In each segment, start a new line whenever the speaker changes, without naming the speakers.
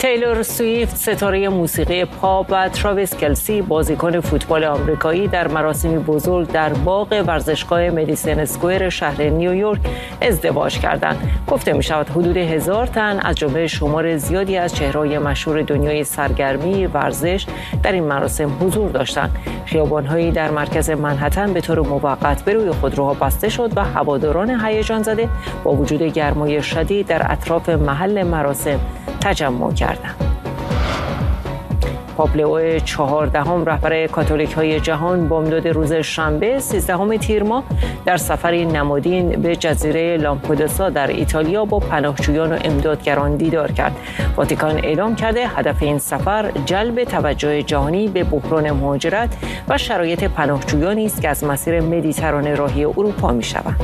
تیلور سویفت ستاره موسیقی پاپ و تراویس کلسی بازیکن فوتبال آمریکایی در مراسمی بزرگ در باغ ورزشگاه مدیسن اسکوئر شهر نیویورک ازدواج کردند. گفته می شود حدود 1000 تن از جمله شمار زیادی از چهره‌های مشهور دنیای سرگرمی ورزش در این مراسم حضور داشتند. خیابان‌هایی در مرکز منهتن به طور موقت به روی خودروها بسته شد و هواداران هیجان زده با وجود گرمای شدید در اطراف محل مراسم تجمع کردند. پاپ لئو 14 رهبر کاتولیک‌های جهان بامداد روز شنبه 13 تیر ماه در سفری نمادین به جزیره لامپدوسا در ایتالیا با پناهجویان و امدادگران دیدار کرد. واتیکان اعلام کرده هدف این سفر جلب توجه جهانی به بحران مهاجرت و شرایط پناهجویانی است که از مسیر مدیترانه راهی اروپا می‌شوند.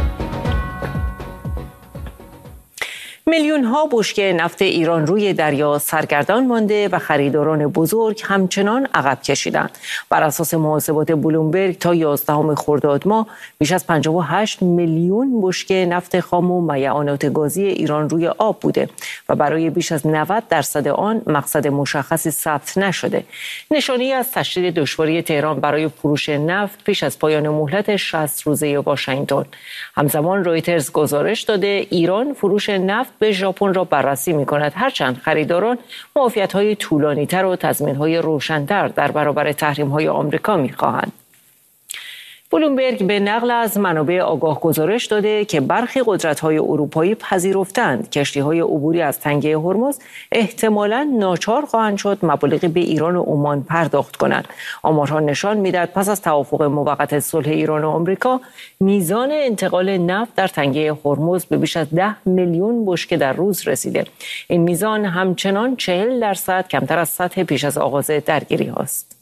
میلیون ها بشکه نفت ایران روی دریا سرگردان مانده و خریداران بزرگ همچنان عقب کشیدند. بر اساس محاسبات بلومبرگ تا 11 خرداد ماه بیش از 58 میلیون بشکه نفت خام و میعانات گازی ایران روی آب بوده و برای بیش از 90% آن مقصد مشخصی ثبت نشده. نشانی از تشدید دشواری تهران برای فروش نفت پیش از پایان مهلت 60 روزه واشنگتن. همزمان رویترز گزارش داده ایران فروش نفت به ژاپن را بررسی می‌کند، هرچند خریداران معافیت‌های طولانی‌تر و تضمین‌های روشن‌تر در برابر تحریم‌های آمریکا می‌خواهند. بلومبرگ به نقل از منابع آگاه گزارش داده که برخی قدرت‌های اروپایی پذیرفتند کشتی‌های عبوری از تنگه هرمز احتمالاً ناچار خواهند شد مبالغی به ایران و عمان پرداخت کنند. آمارها نشان می‌دهد پس از توافق موقت صلح ایران و آمریکا میزان انتقال نفت در تنگه هرمز به بیش از 10 میلیون بشکه در روز رسیده. این میزان همچنان 40% کمتر از سطح پیش از آغاز درگیری‌هاست.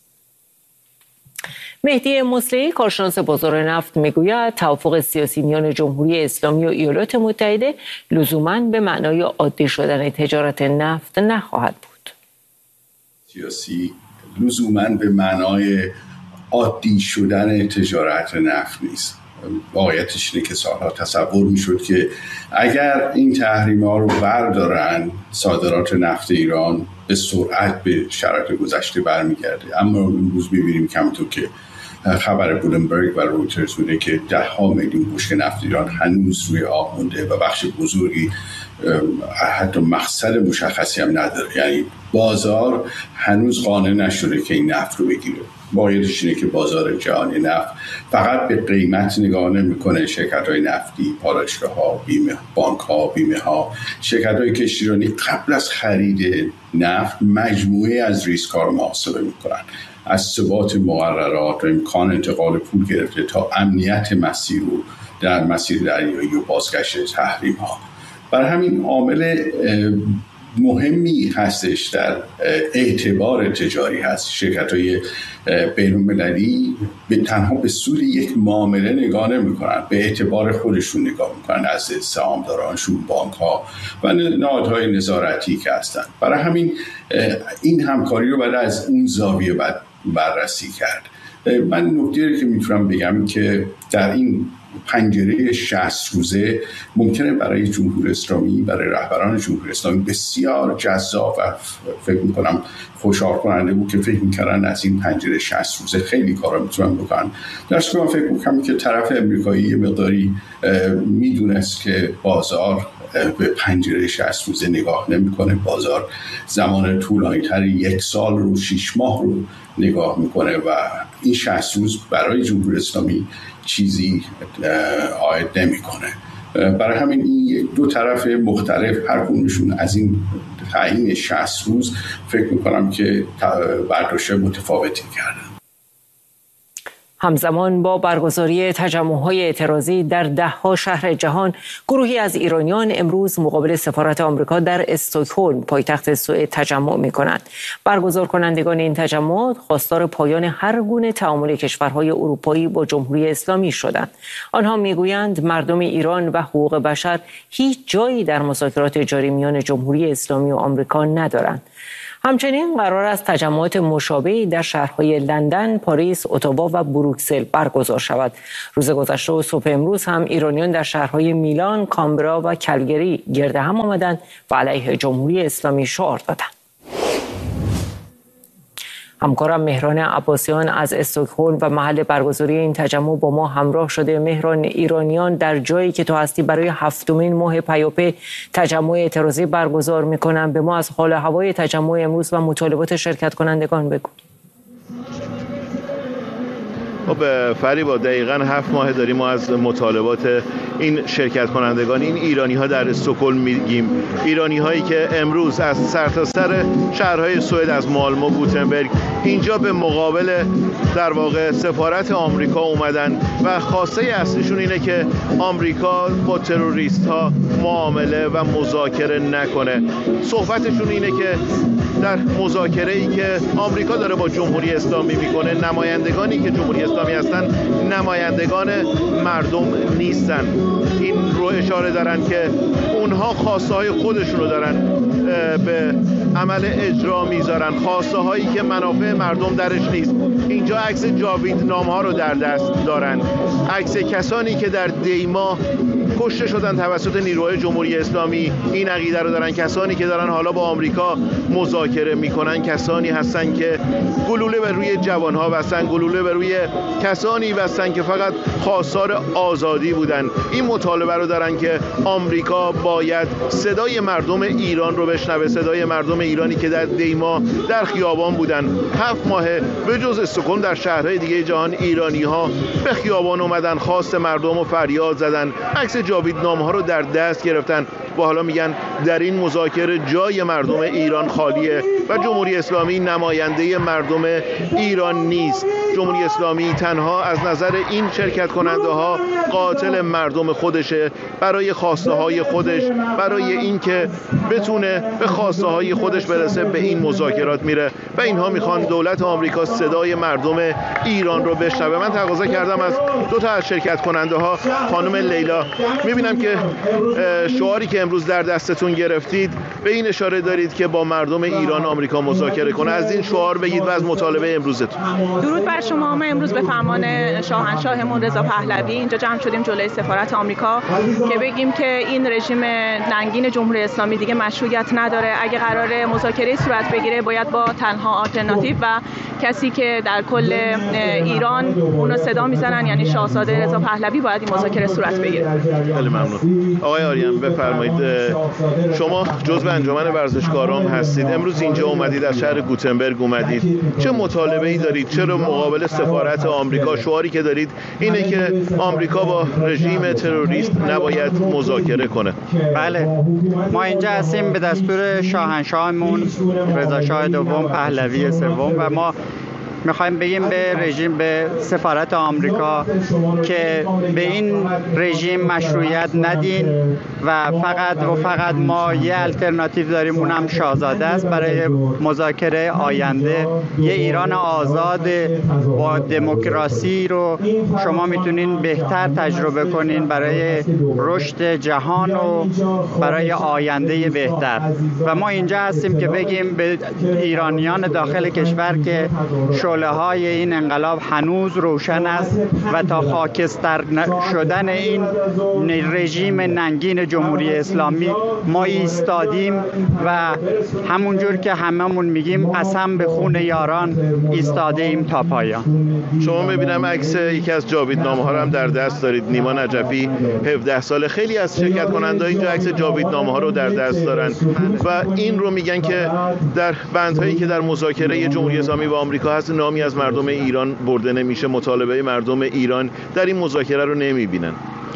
مهدی مصلحی کارشناس بازار نفت میگوید توافق سیاسی میان جمهوری اسلامی و ایالات متحده لزوماً به معنای عادی شدن تجارت نفت نخواهد بود.
سیاسی لزوماً به معنای عادی شدن تجارت نفت نیست. واقعیتش اینه که سالها تصور میشد که اگر این تحریم‌ها رو بردارن صادرات نفت ایران به سرعت به شرایط گذشته برمیگرده، اما امروز می‌بینیم که همونطور که خبر بلومبرگ و رویترز بوده که 10 میلیون بشکه نفت ایران هنوز روی آب مونده و بخش بزرگی حتی مقصد مشخصی هم نداره. یعنی بازار هنوز قانع نشده که این نفت رو بگیره. واقعیتش اینه که بازار جهانی نفت فقط به قیمت نگاه نمی‌کنه. شرکت‌های نفتی، پالایشگاه‌ها، بیمه، بانک‌ها، بیمه‌ها، شرکت‌های کشتیرانی قبل از خرید نفت مجموعه از ریسک‌ها رو محاسبه می‌کنن، از ثبات مقررات و امکان انتقال پول گرفته تا امنیت مسیر و در مسیر دریایی و بازگشت تحریم‌ها. برای همین عامل مهمی هستش در اعتبار تجاری هست. شرکت‌های بین‌المللی تنها به سود یک معامله نگاه نمی‌کنند، به اعتبار خودشون نگاه می‌کنند، از سهامدارانشون، بانک‌ها و نهادهای نظارتی که هستند. برای همین این همکاری رو باید از اون زاویه بررسی کرد. من نکته‌ای که میتونم بگم که در این پنجره 60 روزه ممکنه برای جمهوری اسلامی، برای رهبران جمهوری اسلامی بسیار جذاب و فکر میکنم خوشحال کننده بود که فکر میکردن از این پنجره 60 روزه خیلی کارا میتونن بکنن. در صورت من فکر میکنم که طرف امریکایی یه مقداری میدونست که بازار به پنجره 60 روزه نگاه نمیکنه، بازار زمان طولانی‌تر 1 سال رو 6 ماه رو نگاه میکنه و این 60 روز برای جمهوری اسلامی چیزی عاید نمیکنه. برای همین این دو طرف مختلف هر کدومشون از این تعیین 60 روز فکر میکنم که برداشت متفاوتی کردن.
همزمان با برگزاری تجمع‌های اعتراضی در 10 شهر جهان، گروهی از ایرانیان امروز مقابل سفارت آمریکا در استکهلم پایتخت سوئد تجمع می‌کنند. برگزار کنندگان این تجمعات خواستار پایان هر گونه تعامل کشورهای اروپایی با جمهوری اسلامی شدند. آنها می‌گویند مردم ایران و حقوق بشر هیچ جایی در مذاکرات جاری میان جمهوری اسلامی و آمریکا ندارند. همچنین قرار است تجمعات مشابهی در شهرهای لندن، پاریس، اتاوا و بروکسل برگزار شود. روز گذشته و صبح امروز هم ایرانیان در شهرهای میلان، کامبرا و کلگری گرد هم آمدند و علیه جمهوری اسلامی شعار دادند. همکارم مهران عباسیان از استکهلم و محل برگزاری این تجمع با ما همراه شده. مهران، ایرانیان در جایی که تو هستی برای هفتمین ماه پیاپی تجمع اعتراضی برگزار میکنن. به ما از حال هوای تجمع امروز و مطالبات شرکت کنندگان بگو.
خب فریبا، دقیقاً 7 ماه داریم ما از مطالبات این شرکت کنندگان، این ایرانی ها در استکهلم میگیم. ایرانی هایی که امروز از سرتاسر شهرهای سوئد، از مالمو، گوتنبرگ اینجا به مقابل در واقع سفارت آمریکا اومدن و خواسته اصلیشون اینه که آمریکا با تروریست ها معامله و مذاکره نکنه. صحبتشون اینه که در مذاکره ای که آمریکا داره با جمهوری اسلامی میکنه، نمایندگانی که جمهوری اسلامی هستن نمایندگان مردم نیستن. این رو اشاره دارن که اونها خواسته های خودشون رو دارن به عمل اجرا میذارن، خواسته هایی که منافع مردم درش نیست. اینجا عکس جاویدنامه ها رو در دست دارن، عکس کسانی که در دیما کشته شدن توسط نیروهای جمهوری اسلامی. این عقیده رو دارن کسانی که دارن حالا با آمریکا مذاکره میکنن، کسانی هستن که گلوله به روی جوانها بستن، گلوله به روی کسانی بستن که فقط خواستار آزادی بودن. این مطالبه رو دارن که آمریکا باید صدای مردم ایران رو بشنوه، صدای مردم ایرانی که در دیما در خیابان بودن. 7 ماه به جز استکهلم در شهرهای دیگه جهان ایرانی ها به خیابان اومدن، خواست مردم رو فریاد زدن، عکس جاویدنامه ها رو در دست گرفتن و حالا میگن در این مذاکره جای مردم ایران خالیه و جمهوری اسلامی نماینده مردم ایران نیست. جمهوری اسلامی تنها از نظر این شرکت کننده ها قاتل مردم خودشه، برای خواسته های خودش، برای اینکه بتونه به خواسته های خودش برسه به این مذاکرات میره و اینها میخوان دولت آمریکا صدای مردم ایران رو بشنوه. من تقاضا کردم از 2 تا از شرکت کننده ها، خانم لیلا، میبینم که شعاری که امروز در دستتون گرفتید به این اشاره دارید که با مردم ایران آمریکا مذاکره کنه. از این شعار بگید و از مطالبه امروزتون.
درود بر شما. ما امروز به فرمان شاهنشاهمون رضا پهلوی اینجا جمع شدیم جلوی سفارت آمریکا که بگیم که این رژیم ننگین جمهوری اسلامی دیگه مشروعیت نداره. اگه قراره مذاکره صورت بگیره باید با تنها آلترناتیو و کسی که در کل ایران اونو صدا میزنن، یعنی شاهزاده رضا پهلوی، باید این مذاکره صورت بگیره.
خیلی ممنون. آقای آریان بفرمایید، شما جزو انجمن ورزشکاران هستید، امروز اینجا اومدید، از شهر گوتنبرگ اومدید، چه مطالبه‌ای دارید؟ چرا مقابل سفارت آمریکا شعاری که دارید اینه که آمریکا با رژیم تروریست نباید مذاکره کنه؟
بله، ما اینجا هستیم به دستور شاهنشاهمون رضا شاه دوم پهلوی سوم و ما میخوایم بگیم به رژیم، به سفارت آمریکا که به این رژیم مشروعیت ندین و فقط ما یه الटरनेटिव داریم، اونم شاهزاده است برای مذاکره آینده. یه ایران آزاد با دموکراسی رو شما میتونین بهتر تجربه کنین برای رشد جهان و برای آینده بهتر. و ما اینجا هستیم که بگیم به ایرانیان داخل کشور که شعله‌های این انقلاب هنوز روشن است و تا خاکستر شدن این رژیم ننگین جمهوری اسلامی ما ایستادیم و همونجور که هممون میگیم قسم به خون یاران ایستاده ایم تا پایان.
شما میبینم عکس یکی از جاویدنامه ها رو هم در دست دارید، نیما نجفی 17 ساله. خیلی از شرکت کننده اینجا عکس جاویدنامه ها رو در دست دارن و این رو میگن که در بندهایی که در مذاکره جمهوری اسلامی و آمریکا هست نامی از مردم ایران برده نمیشه، مطالبه مردم ایران در این مذاکره رو نمیبینن.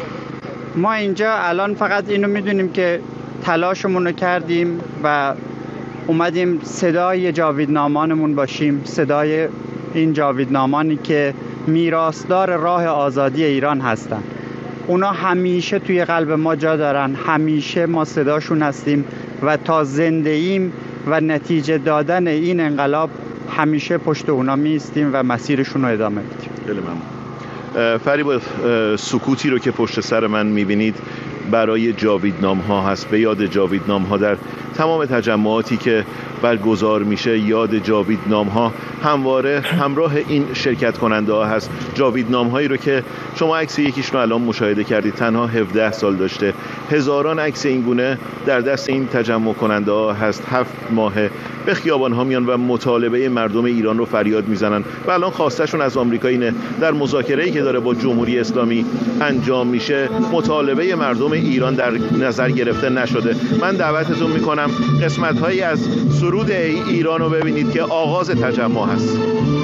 ما اینجا الان فقط اینو میدونیم که تلاشمون رو کردیم و اومدیم صدای جاویدنامانمون باشیم، صدای این جاویدنامان که میراثدار راه آزادی ایران هستن. اونا همیشه توی قلب ما جا دارن، همیشه ما صداشون هستیم و تا زنده ایم و نتیجه دادن این انقلاب همیشه پشت اونا میستیم و مسیرشون رو ادامه میدیم.
خیلی ممنون. فریبا، سکوتی رو که پشت سر من میبینید برای جاویدنامه ها هست، به یاد جاویدنامه ها در تمام تجمعاتی که برگزار میشه یاد جاویدنام ها همواره همراه این شرکت کننده ها هست. جاویدنام هایی رو که شما عکس یکیش رو الان مشاهده کردید تنها 17 سال داشته. هزاران عکس این گونه در دست این تجمع کننده ها هست. 7 ماه به خیابان ها میان و مطالبه مردم ایران رو فریاد میزنن و الان خواستشون از آمریکا اینه در مذاکره‌ای که داره با جمهوری اسلامی انجام میشه مطالبه مردم ایران در نظر گرفته نشده. من دعوتتون میکنم قسمت‌هایی از سرود ایران رو ببینید که آغاز تجمع هست.